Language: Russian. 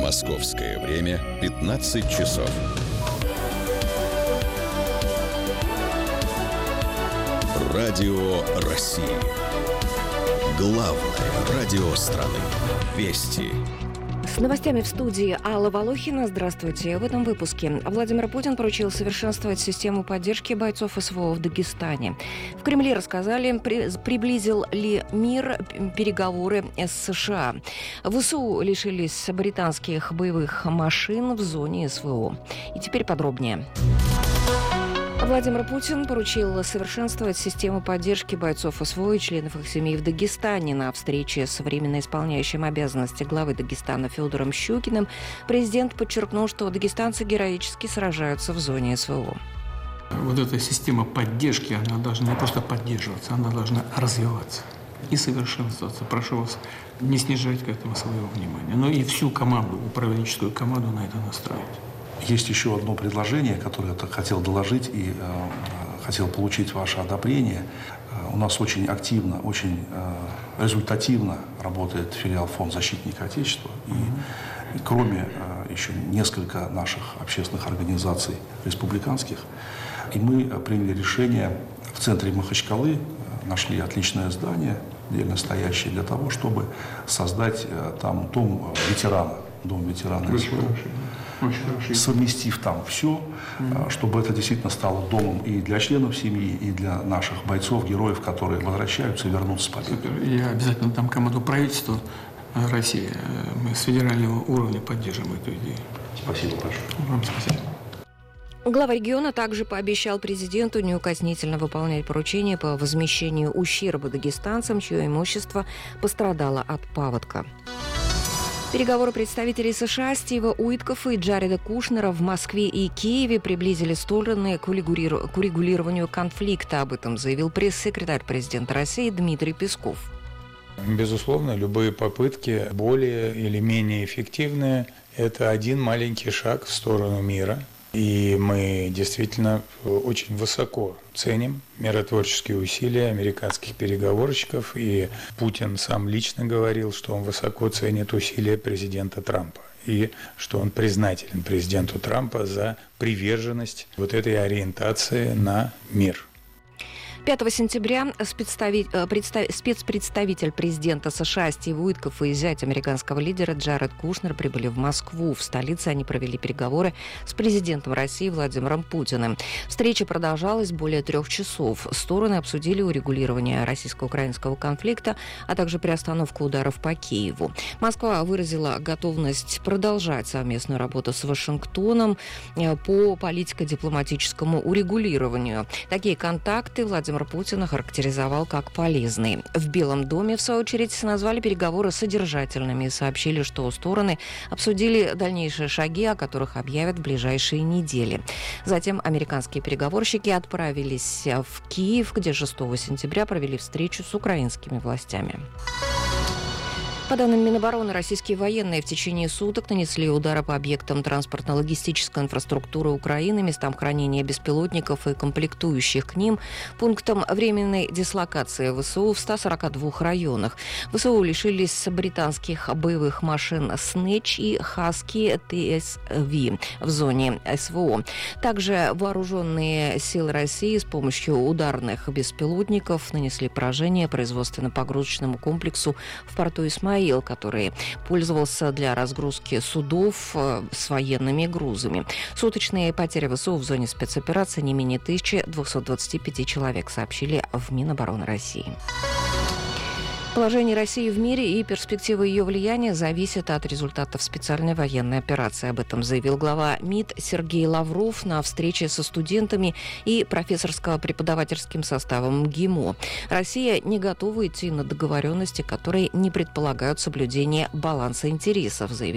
Московское время 15 часов. Радио России. Главное радио страны. Вести. С новостями в студии Алла Волохина. Здравствуйте. В этом выпуске Владимир Путин поручил совершенствовать систему поддержки бойцов СВО в Дагестане. В Кремле рассказали, приблизил ли мир переговоры с США. ВСУ лишились британских боевых машин в зоне СВО. И теперь подробнее. Владимир Путин поручил совершенствовать систему поддержки бойцов СВО и членов их семей в Дагестане. На встрече с временно исполняющим обязанности главы Дагестана Федором Щукиным президент подчеркнул, что дагестанцы героически сражаются в зоне СВО. Вот эта система поддержки, она должна не просто поддерживаться, она должна развиваться и совершенствоваться. Прошу вас не снижать к этому своего внимания, но и всю команду, управленческую команду на это настроить. Есть еще одно предложение, которое я хотел доложить и хотел получить ваше одобрение. У нас очень активно, очень результативно работает филиал Фонд защитника Отечества. И кроме еще несколько наших общественных организаций республиканских, и мы приняли решение в центре Махачкалы, нашли отличное здание, отдельно стоящее, для того, чтобы создать там дом ветерана СВО. Совместив там все, чтобы это действительно стало домом и для членов семьи, и для наших бойцов, героев, которые возвращаются и вернутся с победой. Я обязательно дам команду правительству России. Мы с федерального уровня поддержим эту идею. Спасибо большое. Вам спасибо. Глава региона также пообещал президенту неукоснительно выполнять поручения по возмещению ущерба дагестанцам, чье имущество пострадало от паводка. Переговоры представителей США Стива Уиткофа и Джареда Кушнера в Москве и Киеве приблизили стороны к урегулированию конфликта. Об этом заявил пресс-секретарь президента России Дмитрий Песков. Безусловно, любые попытки, более или менее эффективные, это один маленький шаг в сторону мира. И мы действительно очень высоко ценим миротворческие усилия американских переговорщиков. И Путин сам лично говорил, что он высоко ценит усилия президента Трампа. И что он признателен президенту Трампа за приверженность вот этой ориентации на мир. 5 сентября спецпредставитель президента США Стив Уиткоф и зять американского лидера Джаред Кушнер прибыли в Москву. В столице они провели переговоры с президентом России Владимиром Путиным. Встреча продолжалась более 3 часов. Стороны обсудили урегулирование российско-украинского конфликта, а также приостановку ударов по Киеву. Москва выразила готовность продолжать совместную работу с Вашингтоном по политико-дипломатическому урегулированию. Такие контакты Владимир Путин характеризовал как полезные. В Белом доме, в свою очередь, назвали переговоры содержательными и сообщили, что стороны обсудили дальнейшие шаги, о которых объявят в ближайшие недели. Затем американские переговорщики отправились в Киев, где 6 сентября провели встречу с украинскими властями. По данным Минобороны, российские военные в течение суток нанесли удары по объектам транспортно-логистической инфраструктуры Украины, местам хранения беспилотников и комплектующих к ним, пунктам временной дислокации ВСУ в 142 районах. ВСУ лишились британских боевых машин «Снэч» и «Хаски ТСВ» в зоне СВО. Также вооруженные силы России с помощью ударных беспилотников нанесли поражение производственно-погрузочному комплексу в порту Исмаил, который пользовался для разгрузки судов с военными грузами. Суточные потери ВСУ в зоне спецоперации не менее 1225 человек, сообщили в Минобороны России. Положение России в мире и перспективы ее влияния зависят от результатов специальной военной операции. Об этом заявил глава МИД Сергей Лавров на встрече со студентами и профессорско-преподавательским составом МГИМО. Россия не готова идти на договоренности, которые не предполагают соблюдение баланса интересов, заявил